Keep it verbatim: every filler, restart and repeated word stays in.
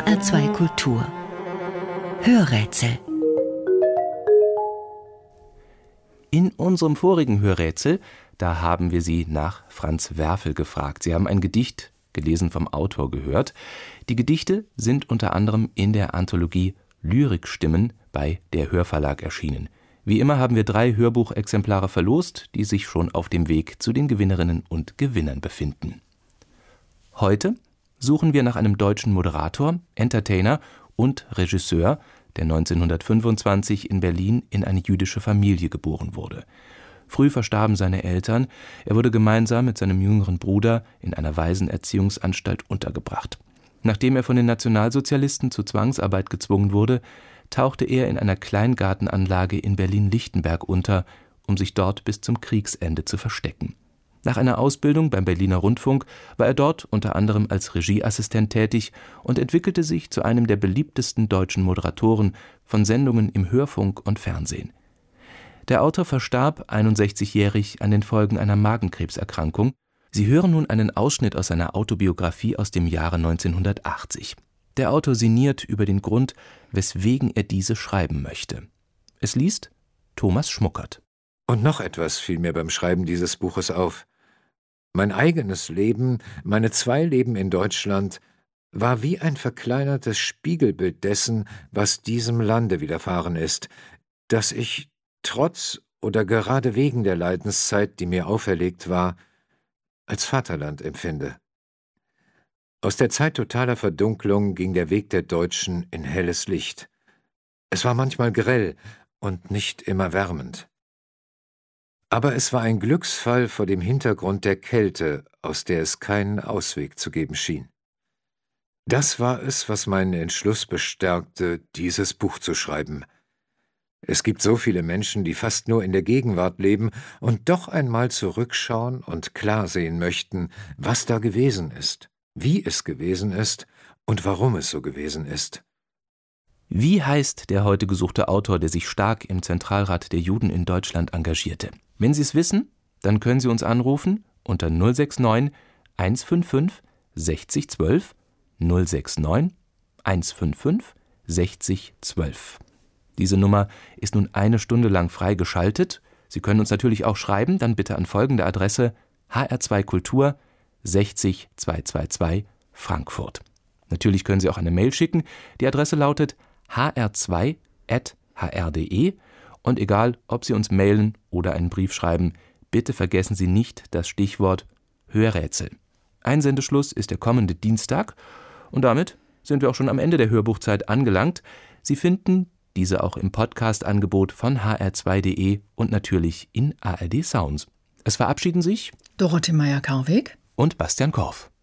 R zwei Kultur Hörrätsel. In unserem vorigen Hörrätsel, da haben wir Sie nach Franz Werfel gefragt. Sie haben ein Gedicht, gelesen vom Autor, gehört. Die Gedichte sind unter anderem in der Anthologie Lyrikstimmen bei der Hörverlag erschienen. Wie immer haben wir drei Hörbuchexemplare verlost, die sich schon auf dem Weg zu den Gewinnerinnen und Gewinnern befinden. Heute suchen wir nach einem deutschen Moderator, Entertainer und Regisseur, der neunzehnhundertfünfundzwanzig in Berlin in eine jüdische Familie geboren wurde. Früh verstarben seine Eltern, er wurde gemeinsam mit seinem jüngeren Bruder in einer Waisenerziehungsanstalt untergebracht. Nachdem er von den Nationalsozialisten zur Zwangsarbeit gezwungen wurde, tauchte er in einer Kleingartenanlage in Berlin-Lichtenberg unter, um sich dort bis zum Kriegsende zu verstecken. Nach einer Ausbildung beim Berliner Rundfunk war er dort unter anderem als Regieassistent tätig und entwickelte sich zu einem der beliebtesten deutschen Moderatoren von Sendungen im Hörfunk und Fernsehen. Der Autor verstarb einundsechzigjährig an den Folgen einer Magenkrebserkrankung. Sie hören nun einen Ausschnitt aus seiner Autobiografie aus dem Jahre neunzehnhundertachtzig. Der Autor sinniert über den Grund, weswegen er diese schreiben möchte. Es liest Thomas Schmuckert. Und noch etwas fiel mir beim Schreiben dieses Buches auf. Mein eigenes Leben, meine zwei Leben in Deutschland, war wie ein verkleinertes Spiegelbild dessen, was diesem Lande widerfahren ist, das ich trotz oder gerade wegen der Leidenszeit, die mir auferlegt war, als Vaterland empfinde. Aus der Zeit totaler Verdunklung ging der Weg der Deutschen in helles Licht. Es war manchmal grell und nicht immer wärmend. Aber es war ein Glücksfall vor dem Hintergrund der Kälte, aus der es keinen Ausweg zu geben schien. Das war es, was meinen Entschluss bestärkte, dieses Buch zu schreiben. Es gibt so viele Menschen, die fast nur in der Gegenwart leben und doch einmal zurückschauen und klar sehen möchten, was da gewesen ist, wie es gewesen ist und warum es so gewesen ist. Wie heißt der heute gesuchte Autor, der sich stark im Zentralrat der Juden in Deutschland engagierte? Wenn Sie es wissen, dann können Sie uns anrufen unter null sechs neun eins fünf fünf sechzig zwölf, null sechs neun eins fünf fünf sechzig zwölf. Diese Nummer ist nun eine Stunde lang freigeschaltet. Sie können uns natürlich auch schreiben, dann bitte an folgende Adresse: H R zwei Kultur sechzig zweihundertzweiundzwanzig Frankfurt. Natürlich können Sie auch eine Mail schicken. Die Adresse lautet h r zwei at h r punkt d e und egal, ob Sie uns mailen oder einen Brief schreiben, bitte vergessen Sie nicht das Stichwort Hörrätsel. Einsendeschluss ist der kommende Dienstag und damit sind wir auch schon am Ende der Hörbuchzeit angelangt. Sie finden diese auch im Podcast-Angebot von h r zwei punkt d e und natürlich in A R D Sounds. Es verabschieden sich Dorothee Meyer-Karweg und Bastian Korff.